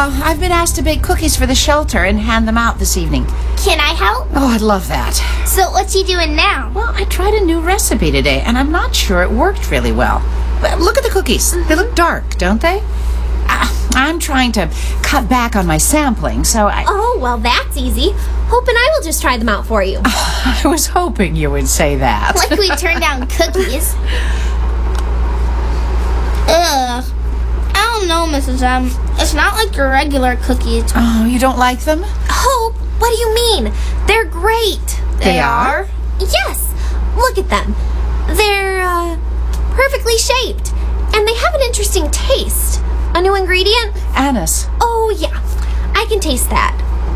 I've been asked to bake cookies for the shelter and hand them out this evening. Can I help? Oh, I'd love that. So what's he doing now? Well, I tried a new recipe today, and I'm not sure it worked really well. But look at the cookies. They look dark, don't they? I'm trying to cut back on my sampling, so Oh, well, that's easy. Hope and I will just try them out for you. I was hoping you would say that. Like we turned down cookies. Ugh. I don't know, Mrs. M. It's not like your regular cookies. Oh, you don't like them? Hope, what do you mean? They're great. They are? Yes. Look at them. They're, perfectly shaped. And they have an interesting taste. A new ingredient? Anise. Oh, yeah. I can taste that.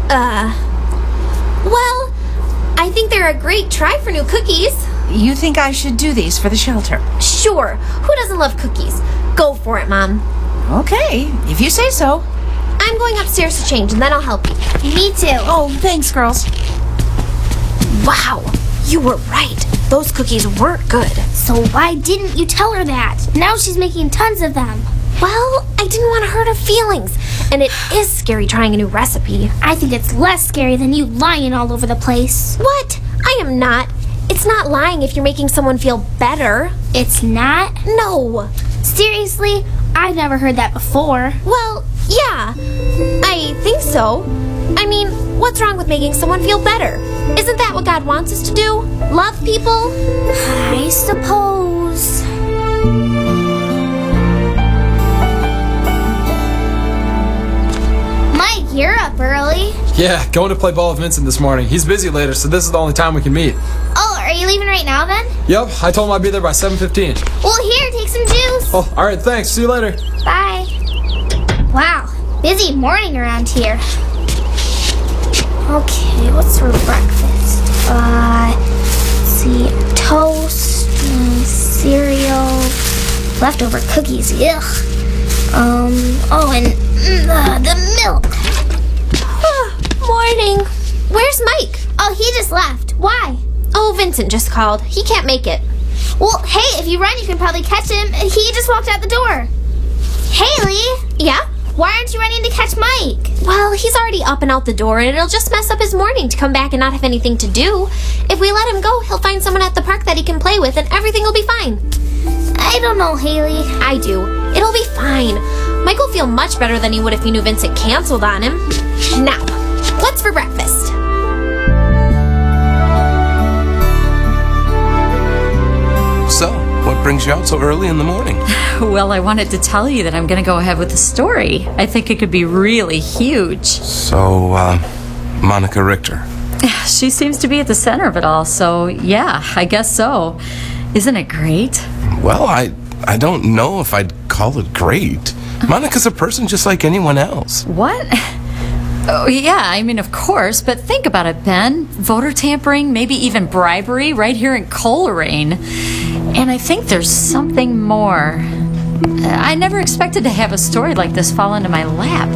Well, I think they're a great try for new cookies. You think I should do these for the shelter? Sure. Who doesn't love cookies? Go for it, Mom. Okay, if you say so. I'm going upstairs to change, and then I'll help you. Me too. Oh, thanks, girls. Wow. You were right. Those cookies weren't good. So why didn't you tell her that? Now she's making tons of them. Well, I didn't want to hurt her feelings. And it is scary trying a new recipe. I think it's less scary than you lying all over the place. What? I am not. It's not lying if you're making someone feel better. It's not? No. Seriously? I've never heard that before. Well, yeah. I think so. I mean, what's wrong with making someone feel better? Isn't that what God wants us to do? Love people? I suppose. Mike, you're up early. Yeah, going to play ball with Vincent this morning. He's busy later, so this is the only time we can meet. Oh, are you leaving right now then? Yep, I told him I'd be there by 7:15. Well, here, take some juice. Oh, alright, thanks. See you later. Bye. Wow, busy morning around here. Okay, what's for breakfast? Let's see, toast, cereal, leftover cookies, ugh. Oh, and the milk. Morning. Where's Mike? Oh, he just left. Why? Oh, Vincent just called. He can't make it. Well, hey, if you run, you can probably catch him. He just walked out the door. Haley? Yeah? Why aren't you running to catch Mike? Well, he's already up and out the door, and it'll just mess up his morning to come back and not have anything to do. If we let him go, he'll find someone at the park that he can play with, and everything will be fine. I don't know, Haley. I do. It'll be fine. Mike will feel much better than he would if he knew Vincent canceled on him. Now, what's for breakfast? So, what brings you out so early in the morning? Well, I wanted to tell you that I'm going to go ahead with the story. I think it could be really huge. So, Monica Richter. She seems to be at the center of it all, so yeah, I guess so. Isn't it great? Well, I don't know if I'd call it great. Monica's a person just like anyone else. What? Oh, yeah, I mean, of course, but think about it, Ben. Voter tampering, maybe even bribery right here in Coleraine. And I think there's something more. I never expected to have a story like this fall into my lap.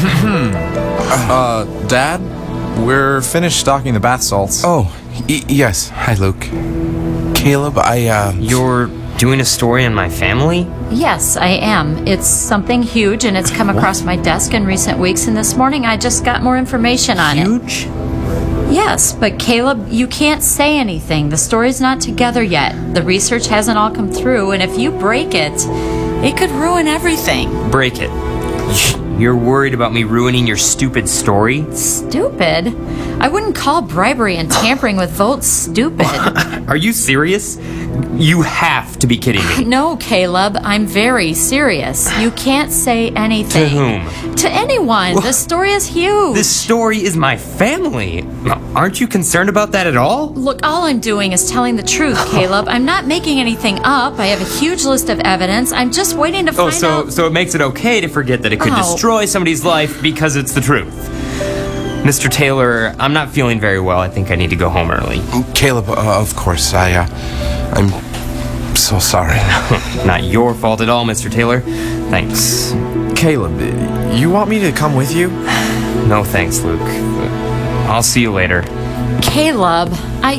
Dad? We're finished stocking the bath salts. Oh, yes. Hi, Luke. Caleb, You're doing a story on my family? Yes, I am. It's something huge, and it's come across my desk in recent weeks, and this morning I just got more information on it. Huge? Yes, but Caleb, you can't say anything. The story's not together yet. The research hasn't all come through, and if you break it, it could ruin everything. Break it. You're worried about me ruining your stupid story? Stupid? I wouldn't call bribery and tampering with votes stupid. Are you serious? You have to be kidding me. No, Caleb, I'm very serious. You can't say anything. To whom? To anyone. The story is huge. This story is my family. Aren't you concerned about that at all? Look, all I'm doing is telling the truth, Caleb. I'm not making anything up. I have a huge list of evidence. I'm just waiting to find out. So it makes it okay to forget that it could destroy somebody's life because it's the truth. Mr. Taylor, I'm not feeling very well. I think I need to go home early. Caleb, of course, I'm so sorry. Not your fault at all, Mr. Taylor. Thanks. Caleb, you want me to come with you? No thanks, Luke. I'll see you later. Caleb,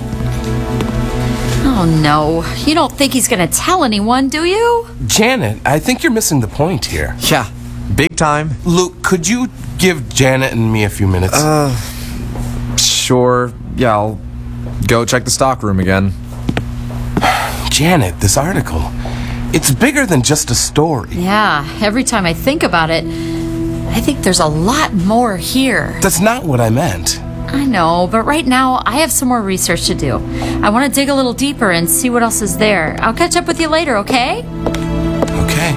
Oh no, you don't think he's gonna tell anyone, do you? Janet, I think you're missing the point here. Yeah, Big time. Luke, could you give Janet and me a few minutes? Sure. Yeah, I'll go check the stockroom again. Janet, this article, it's bigger than just a story. Yeah, every time I think about it, I think there's a lot more here. That's not what I meant. I know, but right now I have some more research to do. I want to dig a little deeper and see what else is there. I'll catch up with you later, okay? Okay.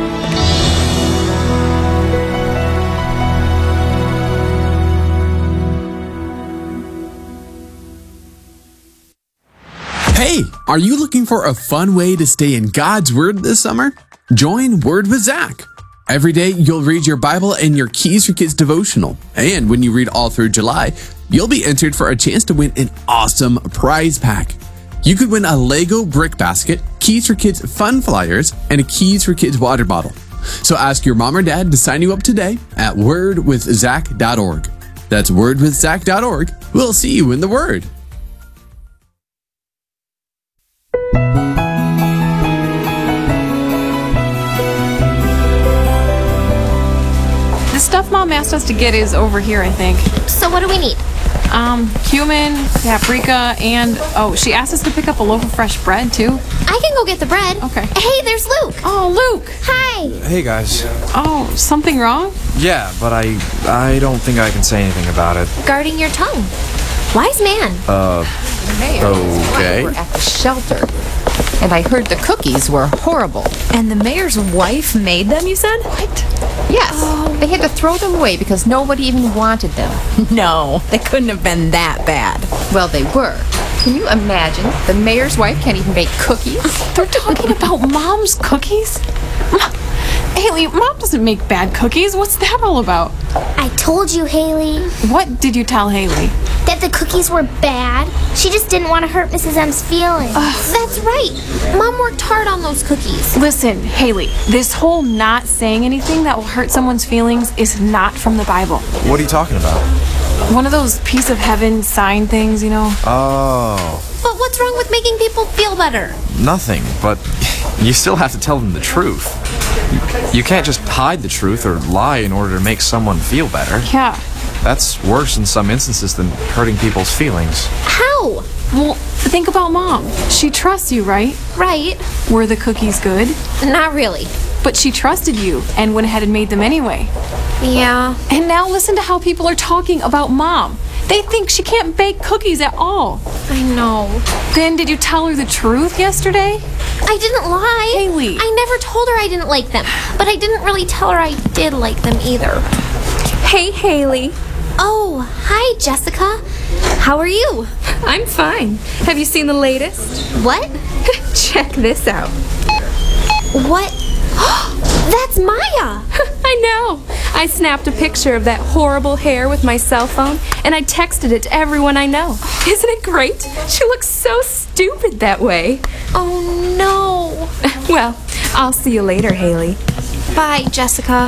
Hey, are you looking for a fun way to stay in God's Word this summer? Join Word with Zach. Every day, you'll read your Bible and your Keys for Kids devotional. And when you read all through July, you'll be entered for a chance to win an awesome prize pack. You could win a Lego brick basket, Keys for Kids fun flyers, and a Keys for Kids water bottle. So ask your mom or dad to sign you up today at wordwithzach.org. That's wordwithzach.org. We'll see you in the Word. The stuff Mom asked us to get is over here, I think. So what do we need? Cumin, paprika, and she asked us to pick up a loaf of fresh bread too. I can go get the bread. Okay. Hey, there's Luke. Oh, Luke. Hi. Hey, guys. Oh, something wrong? Yeah, but I don't think I can say anything about it. Guarding your tongue. Wise man. Okay. We're at the shelter, and I heard the cookies were horrible. And the mayor's wife made them, you said? What? Yes. They had to throw them away because nobody even wanted them. No, they couldn't have been that bad. Well, they were. Can you imagine? The mayor's wife can't even bake cookies. They're talking about Mom's cookies? Haley, Mom doesn't make bad cookies. What's that all about? I told you, Haley. What did you tell Haley? That the cookies were bad. She just didn't want to hurt Mrs. M's feelings. That's right. Mom worked hard on those cookies. Listen, Haley, this whole not saying anything that will hurt someone's feelings is not from the Bible. What are you talking about? One of those piece of heaven sign things, you know? Oh. But what's wrong with making people feel better? Nothing, but you still have to tell them the truth. You can't just hide the truth or lie in order to make someone feel better. Yeah. That's worse in some instances than hurting people's feelings. How? Well, think about Mom. She trusts you, right? Right. Were the cookies good? Not really. But she trusted you and went ahead and made them anyway. Yeah. And now listen to how people are talking about Mom. They think she can't bake cookies at all. I know. Then did you tell her the truth yesterday? I didn't lie. Haley. I never told her I didn't like them, but I didn't really tell her I did like them either. Hey, Haley. Oh, hi, Jessica. How are you? I'm fine. Have you seen the latest? What? Check this out. What? That's Maya. I know. I snapped a picture of that horrible hair with my cell phone, and I texted it to everyone I know. Isn't it great? She looks so stupid that way. Oh, no. Well, I'll see you later, Haley. Bye, Jessica.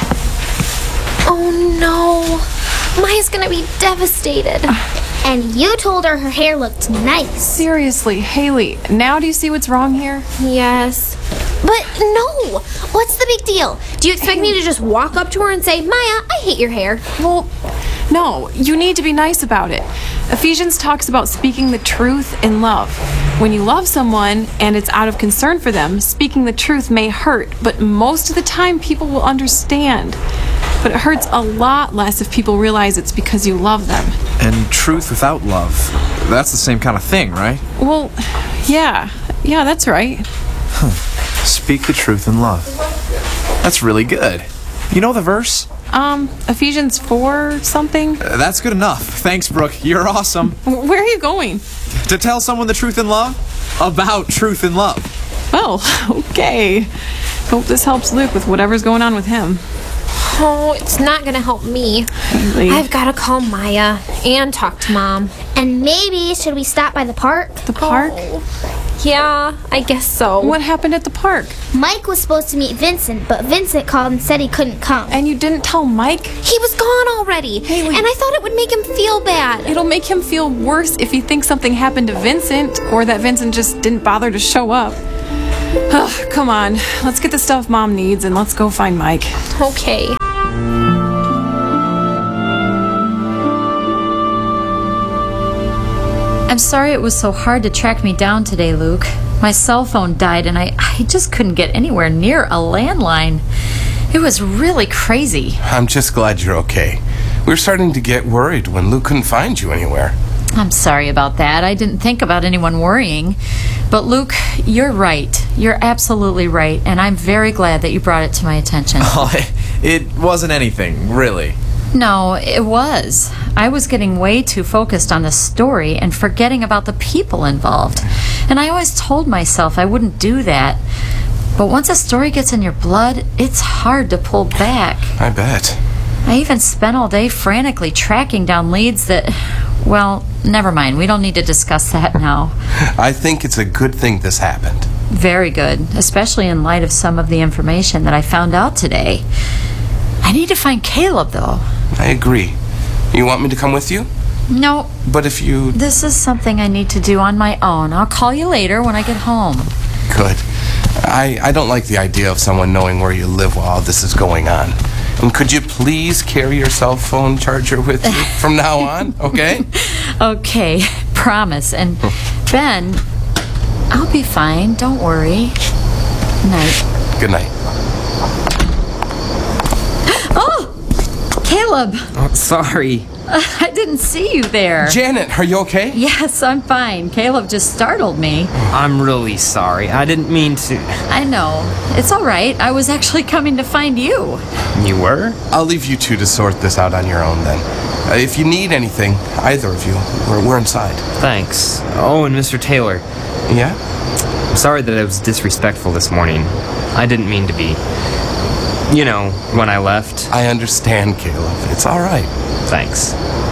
Oh, no. Maya's gonna be devastated. And you told her her hair looked nice. Seriously, Haley, now do you see what's wrong here? Yes. But no! What's the big deal? Do you expect me to just walk up to her and say, Maya, I hate your hair? Well, no, you need to be nice about it. Ephesians talks about speaking the truth in love. When you love someone and it's out of concern for them, speaking the truth may hurt, but most of the time people will understand. But it hurts a lot less if people realize it's because you love them. And truth without love, that's the same kind of thing, right? Well, yeah, that's right. Speak the truth in love. That's really good. You know the verse? Ephesians 4 something? That's good enough. Thanks, Brooke. You're awesome. Where are you going? To tell someone the truth in love? About truth in love. Well, okay. Hope this helps Luke with whatever's going on with him. Oh, it's not gonna help me. Haley. I've gotta call Maya and talk to Mom. And maybe should we stop by the park? The park? Yeah, I guess so. What happened at the park? Mike was supposed to meet Vincent, but Vincent called and said he couldn't come. And you didn't tell Mike? He was gone already. Haley. And I thought it would make him feel bad. It'll make him feel worse if he thinks something happened to Vincent or that Vincent just didn't bother to show up. Come on, let's get the stuff Mom needs and let's go find Mike. Okay. I'm sorry it was so hard to track me down today, Luke. My cell phone died and I just couldn't get anywhere near a landline. It was really crazy. I'm just glad you're okay. We were starting to get worried when Luke couldn't find you anywhere. I'm sorry about that. I didn't think about anyone worrying. But Luke, you're right. You're absolutely right. And I'm very glad that you brought it to my attention. Oh, it wasn't anything, really. No, it was. I was getting way too focused on the story and forgetting about the people involved. And I always told myself I wouldn't do that. But once a story gets in your blood, it's hard to pull back. I bet. I even spent all day frantically tracking down leads that... Well, never mind. We don't need to discuss that now. I think it's a good thing this happened. Very good, especially in light of some of the information that I found out today. I need to find Caleb, though. I agree. You want me to come with you? No. But if you... This is something I need to do on my own. I'll call you later when I get home. Good. I don't like the idea of someone knowing where you live while all this is going on. And could you please carry your cell phone charger with you from now on, okay? Okay, promise. And Ben, I'll be fine. Don't worry. Night. Good night. Oh! Caleb! Oh, sorry. I didn't see you there. Janet, are you okay? Yes, I'm fine. Caleb just startled me. I'm really sorry. I didn't mean to. I know. It's all right. I was actually coming to find you. You were? I'll leave you two to sort this out on your own then. If you need anything, either of you, we're inside. Thanks. Oh, and Mr. Taylor. Yeah? I'm sorry that I was disrespectful this morning. I didn't mean to be. You know, when I left. I understand, Caleb. It's all right. Thanks.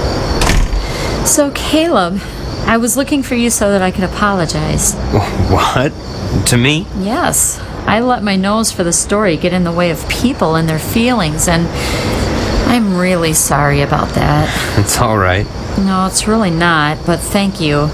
So, Caleb, I was looking for you so that I could apologize. What? To me? Yes. I let my nose for the story get in the way of people and their feelings, and I'm really sorry about that. It's all right. No, it's really not, but thank you.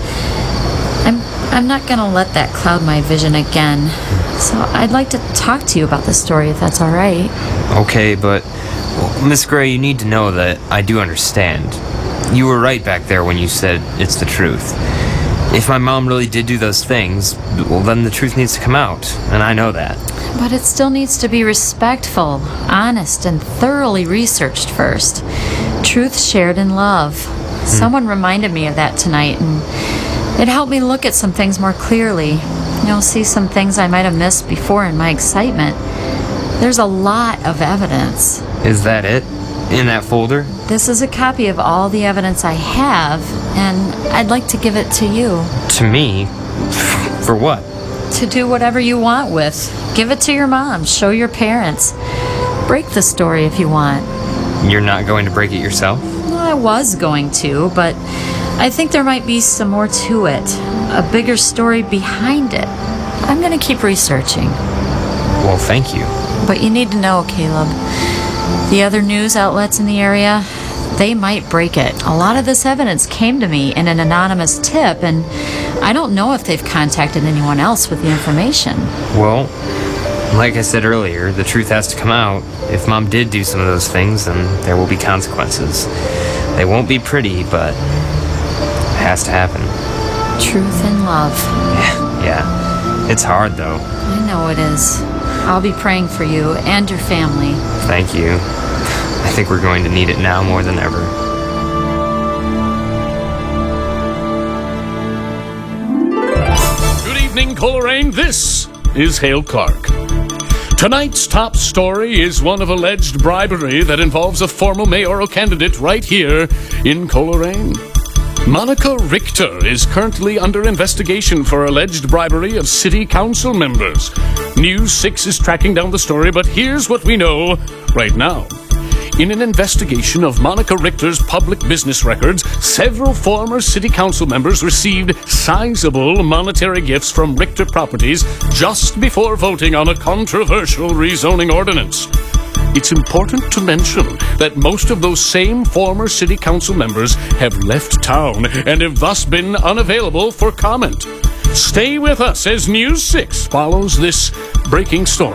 I'm not going to let that cloud my vision again. So I'd like to talk to you about the story, if that's all right. Okay, but Miss Gray, you need to know that I do understand. You were right back there when you said it's the truth. If my mom really did do those things, well, then the truth needs to come out, and I know that. But it still needs to be respectful, honest, and thoroughly researched first. Truth shared in love. Someone reminded me of that tonight, and it helped me look at some things more clearly. You'll see some things I might have missed before in my excitement. There's a lot of evidence. Is that it? In that folder? This is a copy of all the evidence I have, and I'd like to give it to you. To me? For what? To do whatever you want with. Give it to your mom. Show your parents. Break the story if you want. You're not going to break it yourself? Well, I was going to, but I think there might be some more to it. A bigger story behind it. I'm going to keep researching. Well, thank you. But you need to know, Caleb, the other news outlets in the area, they might break it. A lot of this evidence came to me in an anonymous tip, and I don't know if they've contacted anyone else with the information. Well, like I said earlier, the truth has to come out. If Mom did do some of those things, then there will be consequences. They won't be pretty, but it has to happen. Truth and love. Yeah. It's hard, though. I know it is. I'll be praying for you and your family. Thank you. I think we're going to need it now more than ever. Good evening, Coleraine. This is Hale Clark. Tonight's top story is one of alleged bribery that involves a former mayoral candidate right here in Coleraine. Monica Richter is currently under investigation for alleged bribery of city council members. News 6 is tracking down the story, but here's what we know right now. In an investigation of Monica Richter's public business records, several former city council members received sizable monetary gifts from Richter Properties just before voting on a controversial rezoning ordinance. It's important to mention that most of those same former city council members have left town and have thus been unavailable for comment. Stay with us as News 6 follows this breaking story.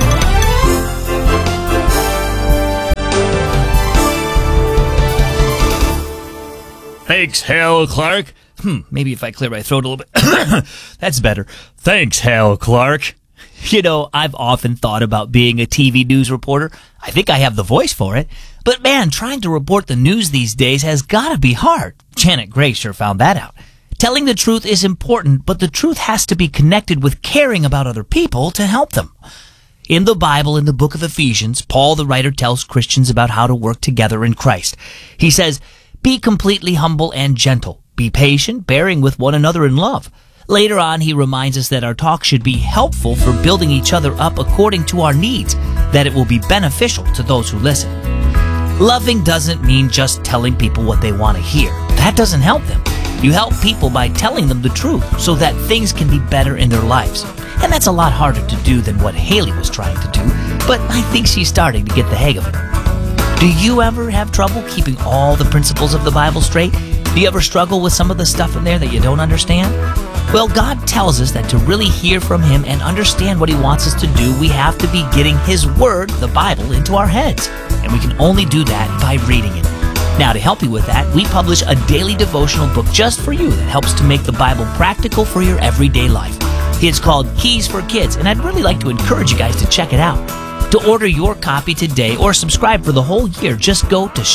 Thanks, Hal Clark. Maybe if I clear my throat a little bit. That's better. Thanks, Hal Clark. You know, I've often thought about being a TV news reporter. I think I have the voice for it. But man, trying to report the news these days has gotta be hard. Janet Gray sure found that out. Telling the truth is important, but the truth has to be connected with caring about other people to help them. In the Bible, in the book of Ephesians, Paul the writer tells Christians about how to work together in Christ. He says, "Be completely humble and gentle. Be patient, bearing with one another in love." Later on, he reminds us that our talk should be helpful for building each other up according to our needs, that it will be beneficial to those who listen. Loving doesn't mean just telling people what they want to hear. That doesn't help them. You help people by telling them the truth so that things can be better in their lives. And that's a lot harder to do than what Haley was trying to do, but I think she's starting to get the hang of it. Do you ever have trouble keeping all the principles of the Bible straight? Do you ever struggle with some of the stuff in there that you don't understand? Well, God tells us that to really hear from Him and understand what He wants us to do, we have to be getting His Word, the Bible, into our heads. And we can only do that by reading it. Now, to help you with that, we publish a daily devotional book just for you that helps to make the Bible practical for your everyday life. It's called Keys for Kids, and I'd really like to encourage you guys to check it out. To order your copy today or subscribe for the whole year, just go to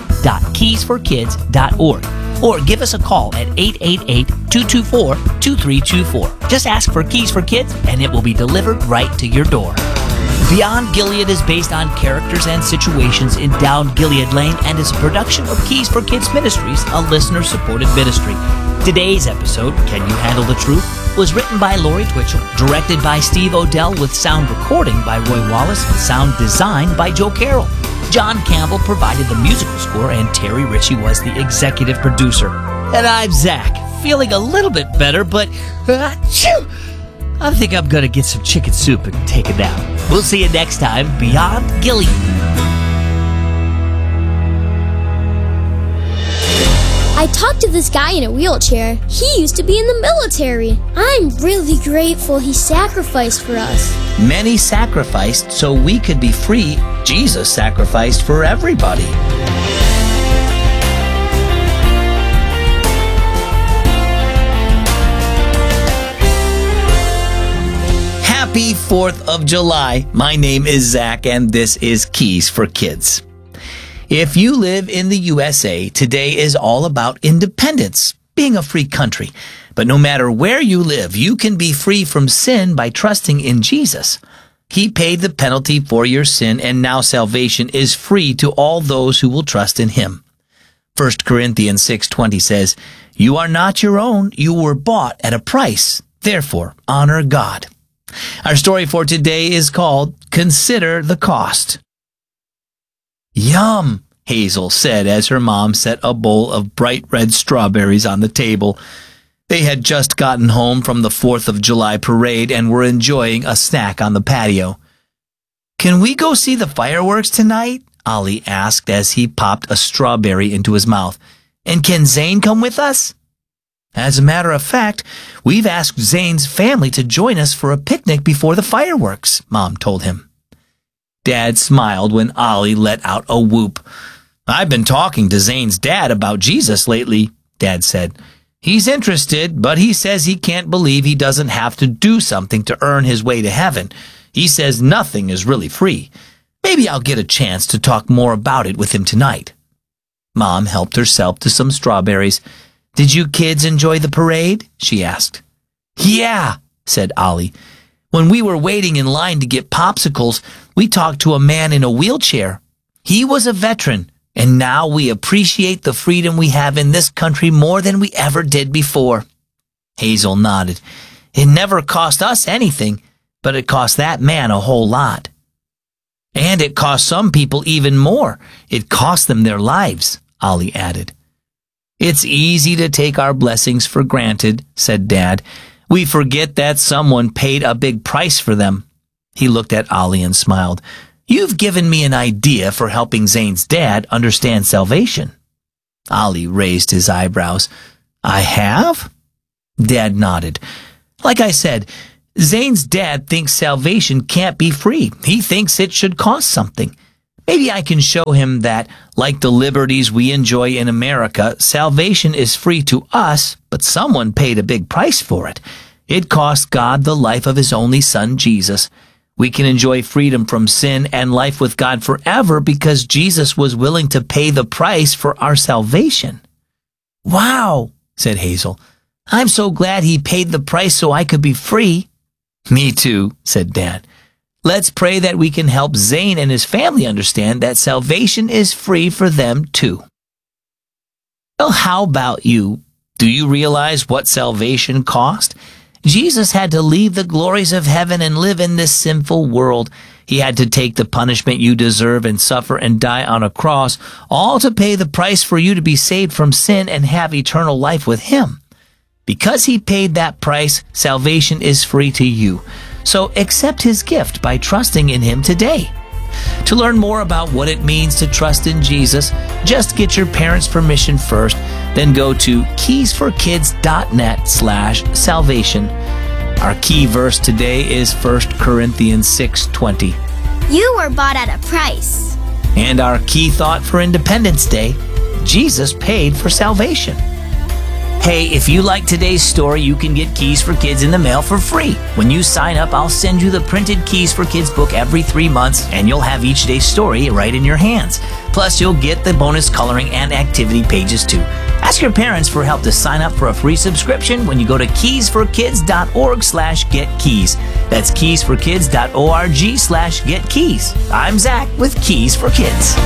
shop.keysforkids.org or give us a call at 888-224-2324. Just ask for Keys for Kids and it will be delivered right to your door. Beyond Gilead is based on characters and situations in Down Gilead Lane and is a production of Keys for Kids Ministries, a listener-supported ministry. Today's episode, Can You Handle the Truth?, was written by Lori Twitchell, directed by Steve Odell with sound recording by Roy Wallace and sound design by Joe Carroll. John Campbell provided the musical score and Terry Ritchie was the executive producer. And I'm Zach, feeling a little bit better, but I think I'm gonna get some chicken soup and take a nap. We'll see you next time, Beyond Gilead. I talked to this guy in a wheelchair. He used to be in the military. I'm really grateful he sacrificed for us. Many sacrificed so we could be free. Jesus sacrificed for everybody. Happy 4th of July. My name is Zach and this is Keys for Kids. If you live in the USA, today is all about independence, being a free country. But no matter where you live, you can be free from sin by trusting in Jesus. He paid the penalty for your sin, and now salvation is free to all those who will trust in Him. 1 Corinthians 6:20 says, "You are not your own, you were bought at a price. Therefore, honor God." Our story for today is called Consider the Cost. "Yum," Hazel said as her mom set a bowl of bright red strawberries on the table. They had just gotten home from the 4th of July parade and were enjoying a snack on the patio. "Can we go see the fireworks tonight?" Ollie asked as he popped a strawberry into his mouth. "And can Zane come with us?" "As a matter of fact, we've asked Zane's family to join us for a picnic before the fireworks," Mom told him. Dad smiled when Ollie let out a whoop. "I've been talking to Zane's dad about Jesus lately," Dad said. "He's interested, but he says he can't believe he doesn't have to do something to earn his way to heaven. He says nothing is really free. Maybe I'll get a chance to talk more about it with him tonight." Mom helped herself to some strawberries. "Did you kids enjoy the parade?" she asked. "Yeah," said Ollie. "When we were waiting in line to get popsicles, we talked to a man in a wheelchair. He was a veteran, and now we appreciate the freedom we have in this country more than we ever did before." Hazel nodded. "It never cost us anything, but it cost that man a whole lot. And it cost some people even more. It cost them their lives," Ollie added. "It's easy to take our blessings for granted," said Dad. "We forget that someone paid a big price for them." He looked at Ollie and smiled. "You've given me an idea for helping Zane's dad understand salvation." Ollie raised his eyebrows. "I have?" Dad nodded. Like I said, Zane's dad thinks salvation can't be free. He thinks it should cost something. Maybe I can show him that, like the liberties we enjoy in America, salvation is free to us, but someone paid a big price for it. It cost God the life of his only son, Jesus. We can enjoy freedom from sin and life with God forever because Jesus was willing to pay the price for our salvation. Wow, said Hazel. I'm so glad he paid the price so I could be free. Me too, said Dad. Let's pray that we can help Zane and his family understand that salvation is free for them too. Well, how about you? Do you realize what salvation cost? Jesus had to leave the glories of heaven and live in this sinful world. He had to take the punishment you deserve and suffer and die on a cross, all to pay the price for you to be saved from sin and have eternal life with him. Because he paid that price, salvation is free to you. So accept his gift by trusting in him today. To learn more about what it means to trust in Jesus, just get your parents' permission first, then go to keysforkids.net/salvation. Our key verse today is 1 Corinthians 6:20. You were bought at a price. And our key thought for Independence Day, Jesus paid for salvation. Hey, if you like today's story, you can get Keys for Kids in the mail for free. When you sign up, I'll send you the printed Keys for Kids book every 3 months, and you'll have each day's story right in your hands. Plus, you'll get the bonus coloring and activity pages too. Ask your parents for help to sign up for a free subscription when you go to keysforkids.org/getkeys. That's keysforkids.org/getkeys. I'm Zach with Keys for Kids.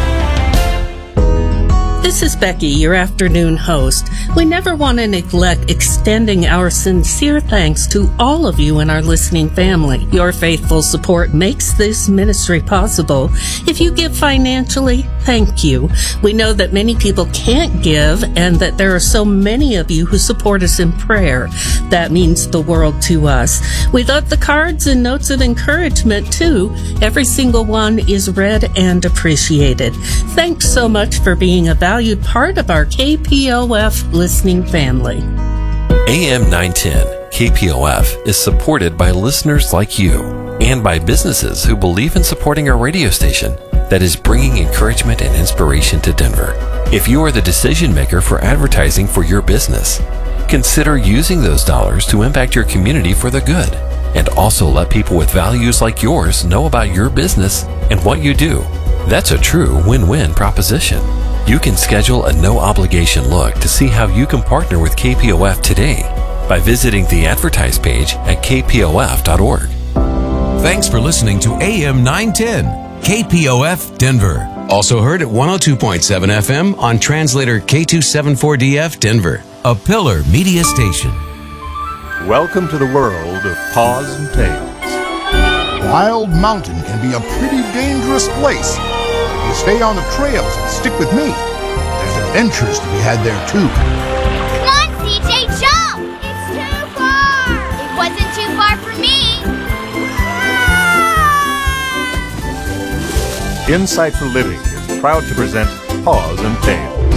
This is Becky, your afternoon host. We never want to neglect extending our sincere thanks to all of you in our listening family. Your faithful support makes this ministry possible. If you give financially, thank you. We know that many people can't give and that there are so many of you who support us in prayer. That means the world to us. We love the cards and notes of encouragement too. Every single one is read and appreciated. Thanks so much for being a valued part of our KPOF listening family. AM 910 KPOF is supported by listeners like you and by businesses who believe in supporting our radio station that is bringing encouragement and inspiration to Denver. If you are the decision maker for advertising for your business, consider using those dollars to impact your community for the good, and also let people with values like yours know about your business and what you do. That's a true win-win proposition. You can schedule a no-obligation look to see how you can partner with KPOF today by visiting the Advertise page at kpof.org. Thanks for listening to AM 910, KPOF Denver. Also heard at 102.7 FM on translator K274DF Denver, a Pillar Media station. Welcome to the world of Paws and Tales. Wild Mountain can be a pretty dangerous place. If you stay on the trails and stick with me, there's adventures to be had there too. Come on, CJ, jump! It's too far! It wasn't too far for me! Insight for Living is proud to present Paws and Tales.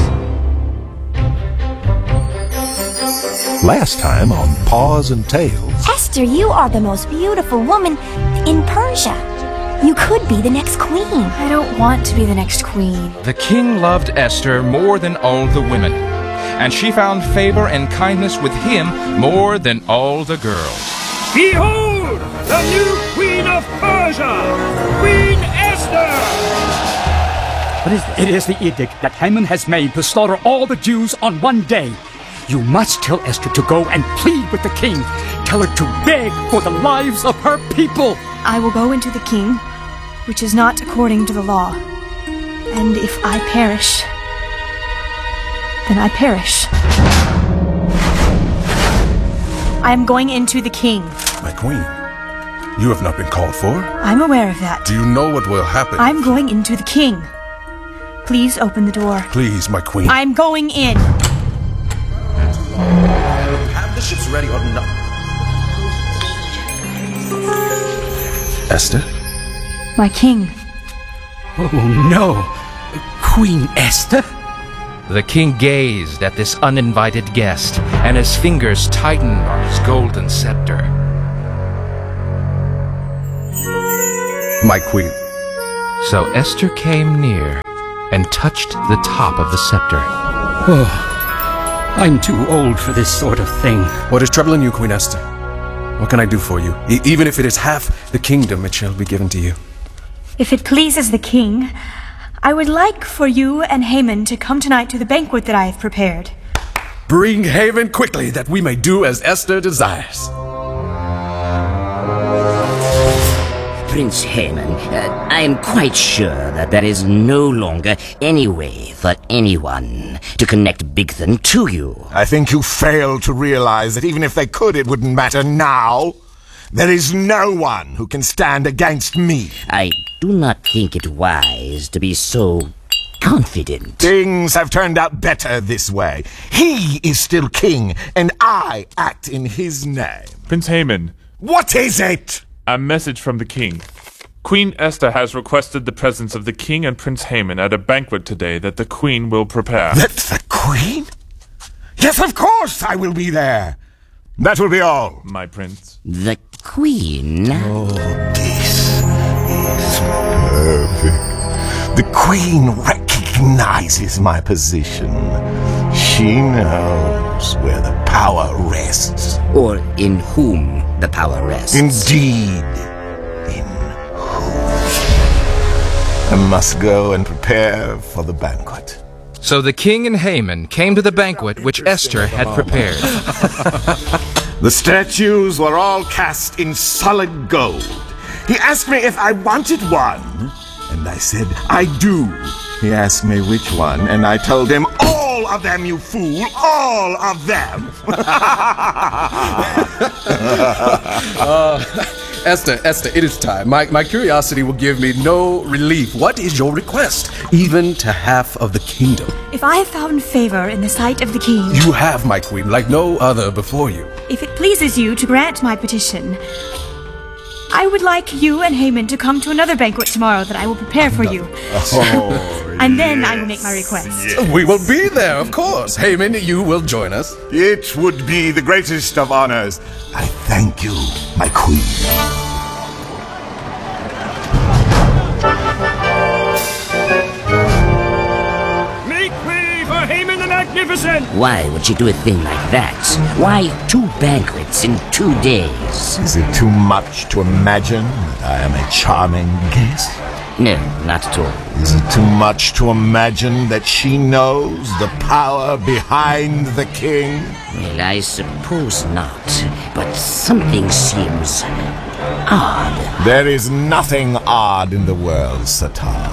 Last time on Paws and Tales. Esther, you are the most beautiful woman in Persia. You could be the next queen. I don't want to be the next queen. The king loved Esther more than all the women, and she found favor and kindness with him more than all the girls. Behold, the new queen of Persia, Queen Esther! But it is the edict that Haman has made to slaughter all the Jews on one day. You must tell Esther to go and plead with the king. Tell her to beg for the lives of her people. I will go into the king, which is not according to the law. And if I perish, then I perish. I am going into the king. My queen, you have not been called for? I'm aware of that. Do you know what will happen? I'm going into the king. Please open the door. Please, my queen. I'm going in. Have the ships ready or not. Esther? My king. Oh no! Queen Esther? The king gazed at this uninvited guest, and his fingers tightened on his golden scepter. My queen. So Esther came near and touched the top of the scepter. Oh, I'm too old for this sort of thing. What is troubling you, Queen Esther? What can I do for you? Even if it is half the kingdom, it shall be given to you. If it pleases the king, I would like for you and Haman to come tonight to the banquet that I have prepared. Bring Haman quickly, that we may do as Esther desires. Prince Haman, I am quite sure that there is no longer any way for anyone to connect Bigthan to you. I think you fail to realize that even if they could, it wouldn't matter now. There is no one who can stand against me. I do not think it wise to be so confident. Things have turned out better this way. He is still king, and I act in his name. Prince Haman. What is it? A message from the king. Queen Esther has requested the presence of the king and Prince Haman at a banquet today that the queen will prepare. That the queen? Yes, of course I will be there. That will be all. My prince. The queen? Oh, this is perfect. The queen recognizes my position. She knows where the power rests. Or in whom the power rests. Indeed, in whom. I must go and prepare for the banquet. So the king and Haman came to the banquet which Esther had prepared. The statues were all cast in solid gold. He asked me if I wanted one, and I said, I do. He asked me which one, and I told him, all of them, you fool, all of them. Esther, it is time. My curiosity will give me no relief. What is your request? Even to half of the kingdom. If I have found favor in the sight of the king, You have, my queen, like no other before you. if it pleases you to grant my petition, I would like you and Haman to come to another banquet tomorrow that I will prepare for you. And then I will make my request. We will be there, of course. Haman, you will join us. It would be the greatest of honors. I thank you, my queen. Make way for Haman the Magnificent! Why would she do a thing like that? Why 2 banquets in 2 days? Is it too much to imagine that I am a charming guest? No, not at all. Is it too much to imagine that she knows the power behind the king? Well, I suppose not, but something seems odd. There is nothing odd in the world, Satar.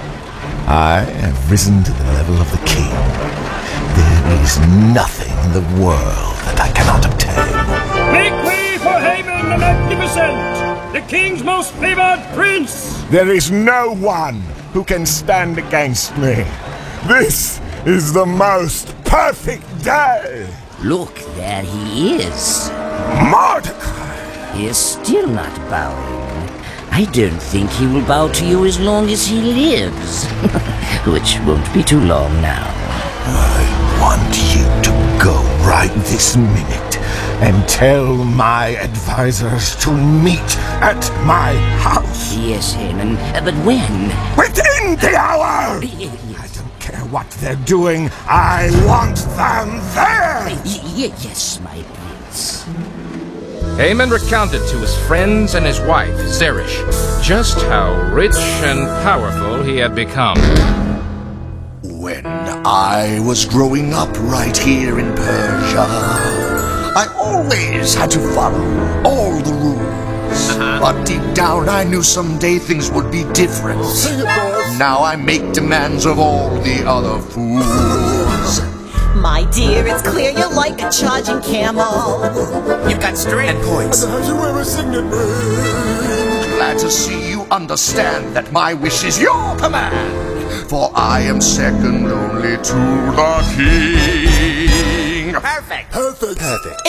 I have risen to the level of the king. There is nothing in the world that I cannot obtain. Make way for Haman the Magnificent, the king's most favored prince! There is no one who can stand against me. This is the most perfect day. Look, there he is. Mordecai! He is still not bowing. I don't think he will bow to you as long as he lives. Which won't be too long now. I want you to go right this minute and tell my advisors to meet at my house. Yes, Haman, but when? Within the hour! I don't care what they're doing. I want them there! Yes, my prince. Haman recounted to his friends and his wife, Zeresh, just how rich and powerful he had become. When I was growing up right here in Persia, I always had to follow all the rules. But deep down I knew someday things would be different. Now I make demands of all the other fools. My dear, it's clear you're like a charging camel. You've got strand points. And you wear a signet ring. Glad to see you understand that my wish is your command. For I am second only to the king. Perfect. Perfect. Perfect.